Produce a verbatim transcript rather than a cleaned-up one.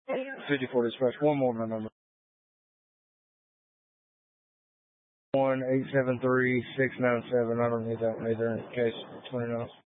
fifty-four dispatch. One more, my number. One eight seven three six nine seven. I don't need that one either in case twenty knows.